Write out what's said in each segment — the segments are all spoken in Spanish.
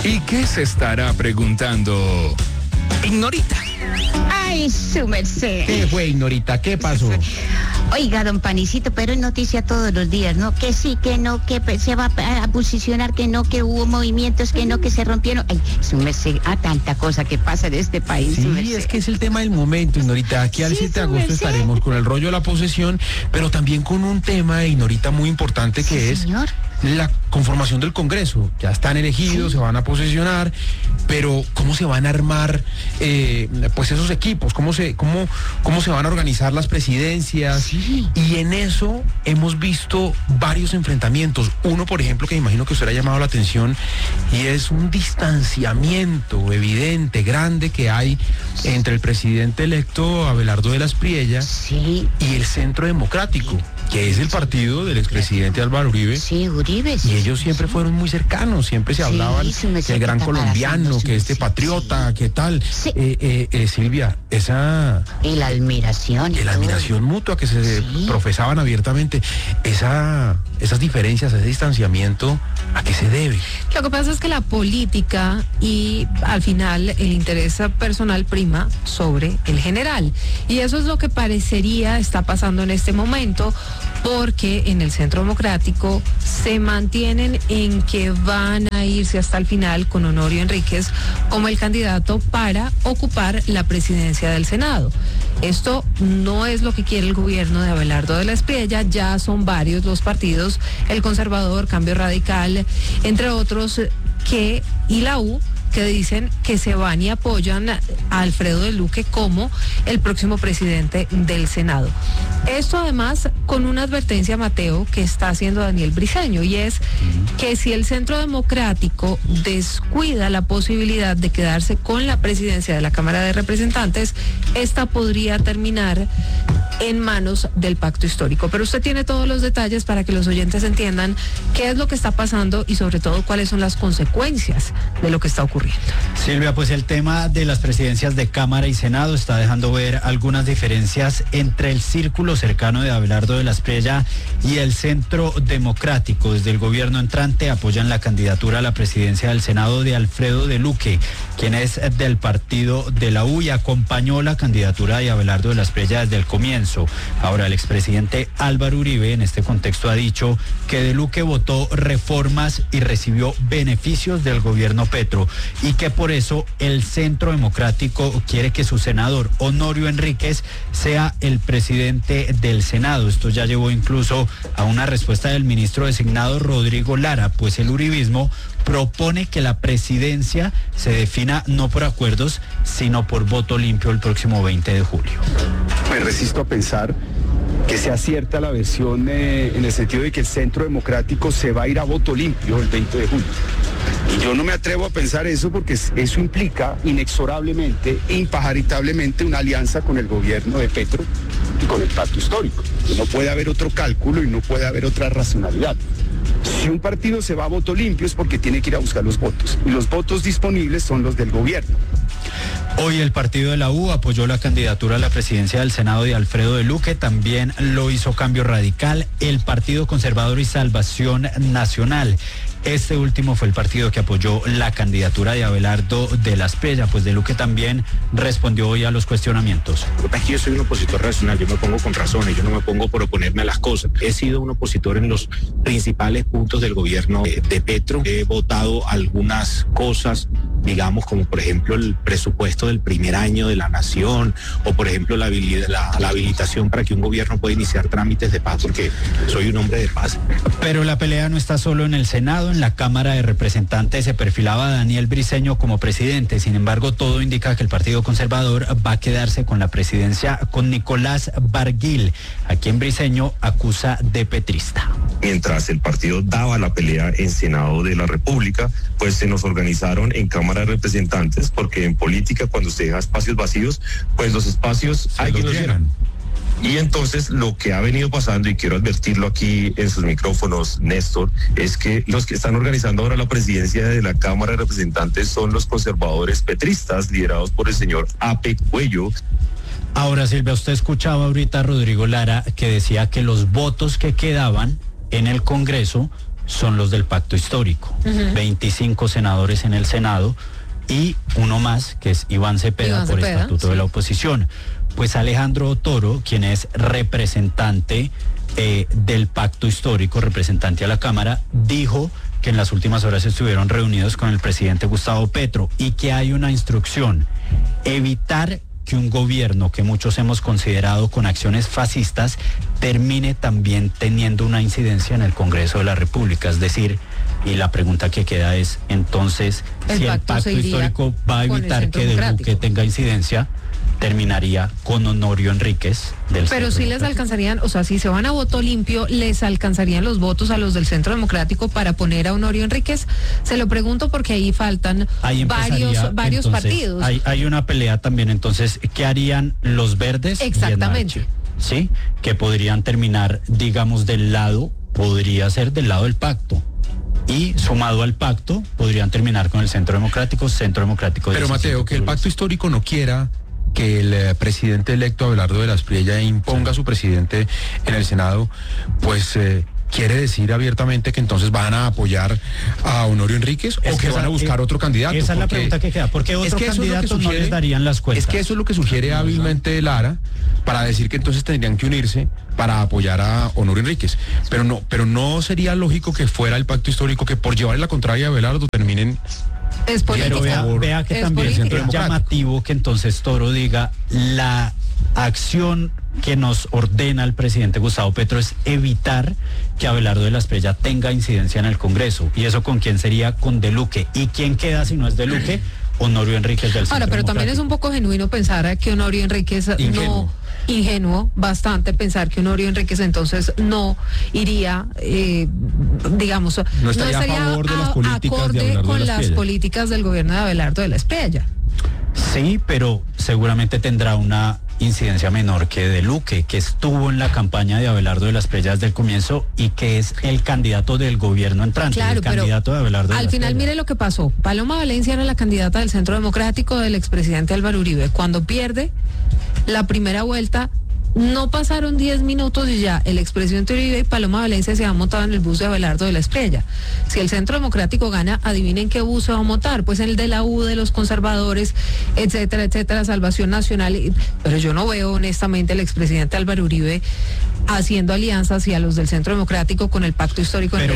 ¿Y qué se estará preguntando Ignorita? Ay, su merced. ¿Qué fue, Ignorita? ¿Qué pasó? Oiga, don Panicito, pero es noticia todos los días, ¿no? Que sí, que no, que se va a posicionar, que no, que hubo movimientos, que no, que se rompieron. Ay, su merced, tanta cosa que pasa en este país, su Sí, merced. es que es el tema del momento, Ignorita. Aquí al Sí, 7 de su agosto merced. estaremos con el rollo de la posesión, pero también con un tema, Ignorita, muy importante que Sí, es señor. la conformación del Congreso. Ya están elegidos, se van a posesionar, pero ¿cómo se van a armar pues esos equipos? ¿Cómo se van a organizar las presidencias? Sí. Y en eso hemos visto varios enfrentamientos. Uno, por ejemplo, que me imagino que usted le ha llamado la atención, y es un distanciamiento evidente, grande, que hay entre el presidente electo Abelardo de la Espriella Sí. y el Centro Democrático, que es el partido del expresidente Álvaro Uribe. Sí, Uribe. Y sí, ellos siempre sí. fueron muy cercanos, siempre se Sí, hablaban sí, me que el gran está colombiano, embarazando, que sí, este sí, patriota, sí. que tal. Sí. Silvia, esa Y la admiración. y la todo. admiración mutua que se Sí. profesaban abiertamente, esas diferencias, ese distanciamiento, ¿a qué se debe? Lo que pasa es que la política y al final el interés personal prima sobre el general. Y eso es lo que parecería está pasando en este momento, porque en el Centro Democrático se mantienen en que van a irse hasta el final con Honorio Enríquez como el candidato para ocupar la presidencia del Senado. Esto no es lo que quiere el gobierno de Abelardo de la Espriella, ya son varios los partidos, el Conservador, Cambio Radical, entre otros, y la U, que dicen que se van y apoyan a Alfredo de Luque como el próximo presidente del Senado. Esto además con una advertencia, Mateo, que está haciendo Daniel Briceño, y es que si el Centro Democrático descuida la posibilidad de quedarse con la presidencia de la Cámara de Representantes, esta podría terminar en manos del pacto histórico. Pero usted tiene todos los detalles para que los oyentes entiendan qué es lo que está pasando y sobre todo cuáles son las consecuencias de lo que está ocurriendo. Silvia, pues el tema de las presidencias de Cámara y Senado está dejando ver algunas diferencias entre el círculo cercano de Abelardo de la Espriella y el Centro Democrático. Desde el gobierno entrante apoyan la candidatura a la presidencia del Senado de Alfredo de Luque, quien es del partido de la U y acompañó la candidatura de Abelardo de la Espriella desde el comienzo. Ahora, el expresidente Álvaro Uribe en este contexto ha dicho que de Luque votó reformas y recibió beneficios del gobierno Petro, y que por eso el Centro Democrático quiere que su senador Honorio Enríquez sea el presidente del Senado. Esto ya llevó incluso a una respuesta del ministro designado Rodrigo Lara, pues el uribismo propone que la presidencia se defina no por acuerdos, sino por voto limpio el próximo 20 de julio. Me resisto a pensar que sea cierta la versión en el sentido de que el Centro Democrático se va a ir a voto limpio el 20 de julio. Y yo no me atrevo a pensar eso porque eso implica inexorablemente, imparentablemente una alianza con el gobierno de Petro y con el pacto histórico. Y no puede haber otro cálculo y no puede haber otra racionalidad. Si un partido se va a voto limpio es porque tiene que ir a buscar los votos. Y los votos disponibles son los del gobierno. Hoy el partido de la U apoyó la candidatura a la presidencia del Senado de Alfredo de Luque, también lo hizo Cambio Radical, el Partido Conservador y Salvación Nacional. Este último fue el partido que apoyó la candidatura de Abelardo de la Espriella, pues de Luque también respondió hoy a los cuestionamientos. Es que yo soy un opositor racional, yo me pongo con razones, yo no me pongo por oponerme a las cosas. He sido un opositor en los principales puntos del gobierno de Petro. He votado algunas cosas, digamos, como por ejemplo el presupuesto del primer año de la nación, o por ejemplo la habilitación para que un gobierno pueda iniciar trámites de paz, porque soy un hombre de paz. Pero la pelea no está solo en el Senado. En la Cámara de Representantes se perfilaba a Daniel Briceño como presidente. Sin embargo, todo indica que el Partido Conservador va a quedarse con la presidencia con Nicolás Barguil, a quien Briceño acusa de petrista. Mientras el partido daba la pelea en Senado de la República, pues se nos organizaron en Cámara de Representantes, porque en política cuando se deja espacios vacíos, pues los espacios hay que los llenan. Y entonces lo que ha venido pasando, y quiero advertirlo aquí en sus micrófonos, Néstor, es que los que están organizando ahora la presidencia de la Cámara de Representantes son los conservadores petristas, liderados por el señor Ape Cuello. Ahora, Silvia, usted escuchaba ahorita a Rodrigo Lara, que decía que los votos que quedaban en el Congreso son los del pacto histórico. 25 senadores en el Senado y uno más, que es Iván Cepeda, por estatuto de la oposición. Pues Alejandro Toro, quien es representante del pacto histórico, representante a la Cámara, dijo que en las últimas horas estuvieron reunidos con el presidente Gustavo Petro y que hay una instrucción: evitar que un gobierno que muchos hemos considerado con acciones fascistas termine también teniendo una incidencia en el Congreso de la República. Es decir, y la pregunta que queda es, entonces, si el pacto histórico va a evitar que De Luque tenga incidencia, terminaría con Honorio Enríquez del Pero sí les alcanzarían, o sea, si se van a voto limpio, ¿les alcanzarían los votos a los del Centro Democrático para poner a Honorio Enríquez? Se lo pregunto porque ahí faltan varios partidos. Hay una pelea también, entonces, ¿qué harían los verdes? Exactamente. ¿Sí? Que podrían terminar, digamos, podría ser del lado del pacto. Y sumado al pacto, podrían terminar con el Centro Democrático. Pero Mateo, que el pacto histórico no quiera que el presidente electo Abelardo de la Espriella imponga a su presidente en el Senado, pues quiere decir abiertamente que entonces van a apoyar a Honorio Enríquez o que van a buscar otro candidato. Esa es la pregunta que queda. ¿Por qué otro candidato no les darían las cuentas? Es que eso es lo que sugiere hábilmente Lara, para decir que entonces tendrían que unirse para apoyar a Honorio Enríquez. Pero no sería lógico que fuera el pacto histórico que por llevarle la contraria a Abelardo terminen. Es política. Pero vea que también es llamativo que entonces Toro diga: la acción que nos ordena el presidente Gustavo Petro es evitar que Abelardo de la Espriella tenga incidencia en el Congreso. ¿Y eso con quién sería? Con De Luque. ¿Y quién queda si no es De Luque? Honorio Enríquez del Centro Ahora, pero Democrático. también es un poco genuino pensar que Honorio Enríquez ingenuo bastante pensar que Honorio Enríquez entonces no iría, digamos, no estaría a favor de las políticas acorde con las políticas del gobierno de Abelardo de la Espriella. Sí, pero seguramente tendrá una incidencia menor que De Luque, que estuvo en la campaña de Abelardo de la Espriella desde el comienzo y que es el candidato del gobierno entrante, claro, el candidato de Abelardo de la Espriella. Al final, mire lo que pasó. Paloma Valencia era la candidata del Centro Democrático del expresidente Álvaro Uribe. Cuando pierde la primera vuelta, no pasaron 10 minutos y ya el expresidente Uribe y Paloma Valencia se han montado en el bus de Abelardo de la Espriella. Si el Centro Democrático gana, adivinen qué bus se va a montar, pues en el de la U, de los conservadores, etcétera, etcétera, Salvación Nacional. Pero yo no veo honestamente al expresidente Álvaro Uribe haciendo alianzas y a los del Centro Democrático con el pacto histórico. Pero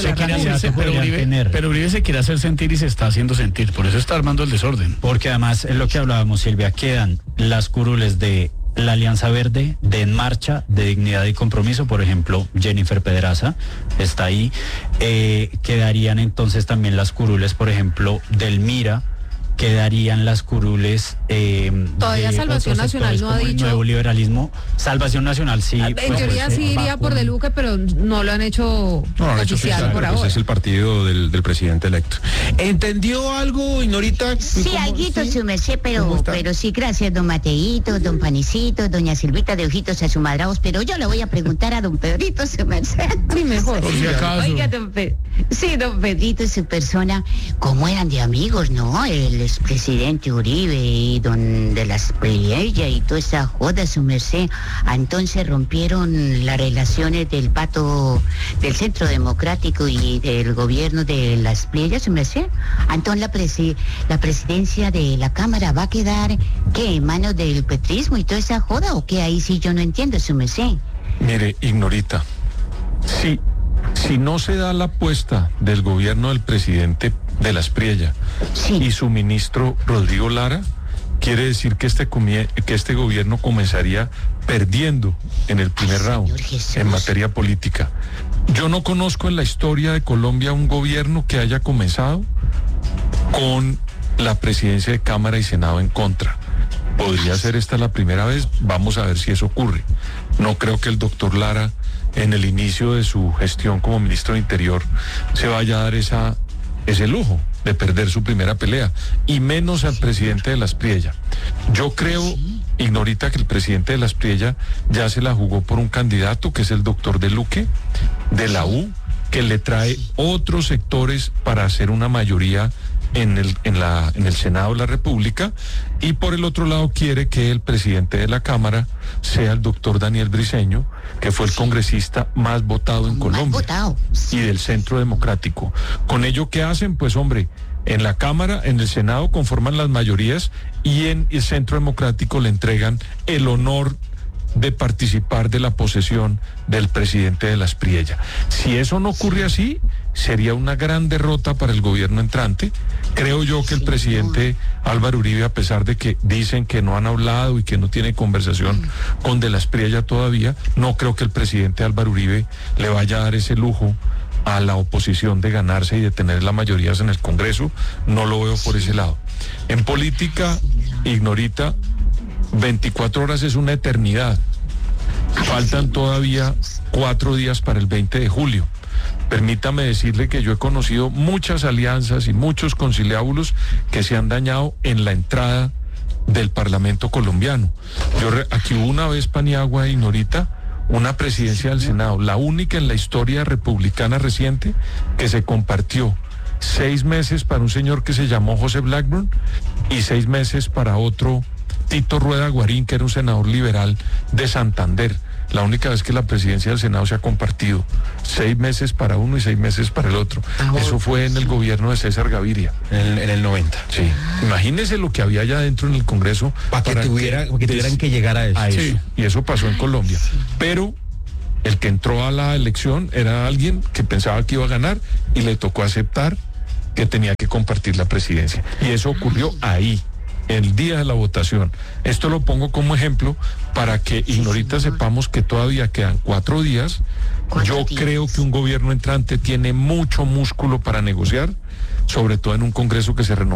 Uribe se quiere hacer sentir y se está haciendo sentir, por eso está armando el desorden. Porque además es lo que hablábamos, Silvia, quedan las curules de la Alianza Verde, de En Marcha, de Dignidad y Compromiso, por ejemplo, Jennifer Pedraza está ahí. Quedarían entonces también las curules, por ejemplo, del Mira. Quedarían las curules todavía Salvación Nacional no ha dicho. El nuevo liberalismo. Salvación Nacional sí. En teoría sí iría por De Luque, pero no lo han hecho oficial por ahora. Pues es el partido del presidente electo. ¿Entendió algo, Ignorita? Sí, alguito, su merced, pero sí, gracias, don Mateito, don Panicito, doña Silvita de Ojitos Asumadrados, pero yo le voy a preguntar a don Pedrito, su merced. Sí, mejor. Por si acaso. Oiga, don Pedrito y su persona, ¿cómo eran de amigos, no? El expresidente Uribe y don de la Espriella y toda esa joda, su merced. Entonces rompieron las relaciones del pacto del Centro Democrático y del gobierno de la Espriella, su merced. Entonces la presidencia de la Cámara va a quedar, ¿qué? ¿En manos del petrismo y toda esa joda o qué? Ahí sí yo no entiendo, su merced. Mire, Ignorita, si no se da la apuesta del gobierno del presidente de la Espriella y su ministro Rodrigo Lara, quiere decir que este gobierno comenzaría perdiendo en el primer round en materia política. Yo no conozco en la historia de Colombia un gobierno que haya comenzado con la presidencia de Cámara y Senado en contra. Podría ser esta la primera vez, vamos a ver si eso ocurre. No creo que el doctor Lara, en el inicio de su gestión como ministro de Interior, se vaya a dar ese lujo de perder su primera pelea, y menos al presidente de la Espriella. Yo creo, Ignorita, que el presidente de la Espriella ya se la jugó por un candidato que es el doctor De Luque, de la U, que le trae otros sectores para hacer una mayoría en el Senado de la República, y por el otro lado quiere que el presidente de la Cámara sea el doctor Daniel Briceño, que fue el congresista más votado en Colombia y del Centro Democrático. Con ello, ¿qué hacen? Pues hombre, en la Cámara, en el Senado conforman las mayorías y en el Centro Democrático le entregan el honor de participar de la posesión del presidente de la Aspriella. Si eso no ocurre así, sería una gran derrota para el gobierno entrante. Creo yo que el presidente Álvaro Uribe, a pesar de que dicen que no han hablado y que no tiene conversación con de la Aspriella todavía, no creo que el presidente Álvaro Uribe le vaya a dar ese lujo a la oposición de ganarse y de tener la mayoría en el Congreso. No lo veo por ese lado. En política, Ignorita, 24 horas es una eternidad. Faltan todavía 4 días para el 20 de julio. Permítame decirle que yo he conocido muchas alianzas y muchos conciliábulos que se han dañado en la entrada del Parlamento colombiano. Aquí hubo una vez, Paniagua, Ignorita, una presidencia del Senado, la única en la historia republicana reciente, que se compartió 6 meses para un señor que se llamó José Blackburn y 6 meses para otro, Tito Rueda Guarín, que era un senador liberal de Santander. La única vez que la presidencia del Senado se ha compartido 6 meses para uno y 6 meses para el otro. Eso fue en el gobierno de César Gaviria. En el 90. Sí. Imagínese lo que había allá adentro en el Congreso para que tuvieran que llegar a eso. Sí. Y eso pasó en Colombia. Pero el que entró a la elección era alguien que pensaba que iba a ganar y le tocó aceptar que tenía que compartir la presidencia. Y eso ocurrió ahí, el día de la votación. Esto lo pongo como ejemplo para que, Ignorita, sepamos que todavía quedan 4 días. Yo creo que un gobierno entrante tiene mucho músculo para negociar, sobre todo en un Congreso que se renovó